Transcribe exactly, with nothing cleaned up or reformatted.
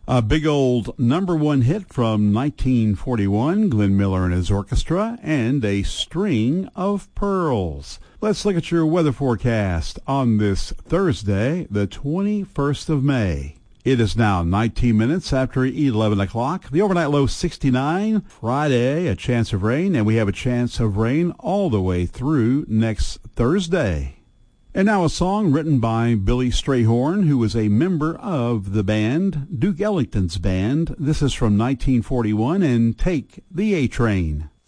A big old number one hit from nineteen forty-one, Glenn Miller and his orchestra, and a string of pearls. Let's look at your weather forecast on this Thursday, the twenty-first of May. It is now nineteen minutes after eleven o'clock. The overnight low sixty-nine. Friday, a chance of rain, and we have a chance of rain all the way through next Thursday. And now a song written by Billy Strayhorn, who was a member of the band, Duke Ellington's band. This is from nineteen forty-one, and Take the A-Train.